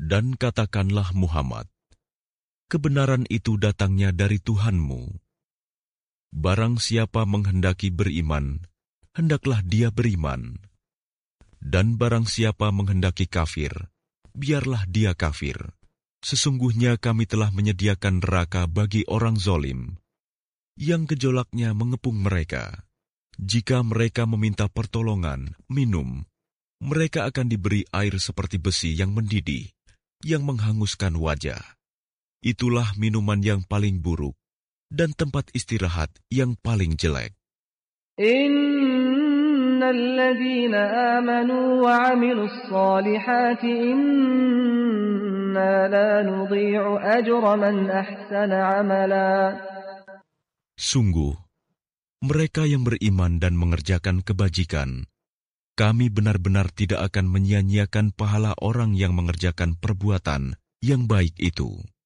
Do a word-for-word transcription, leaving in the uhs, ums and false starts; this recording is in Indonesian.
Dan katakanlah Muhammad, kebenaran itu datangnya dari Tuhanmu. Barang siapa menghendaki beriman, hendaklah dia beriman. Dan barang siapa menghendaki kafir, biarlah dia kafir. Sesungguhnya kami telah menyediakan neraka bagi orang zolim, yang gejolaknya mengepung mereka. Jika mereka meminta pertolongan, minum, mereka akan diberi air seperti besi yang mendidih, yang menghanguskan wajah. Itulah minuman yang paling buruk, dan tempat istirahat yang paling jelek. Innal ladzina amanu wa 'amilus solihati inna la nudhi'u ajra man ahsana 'amala. Sungguh, mereka yang beriman dan mengerjakan kebajikan, kami benar-benar tidak akan menyia-nyiakan pahala orang yang mengerjakan perbuatan yang baik itu.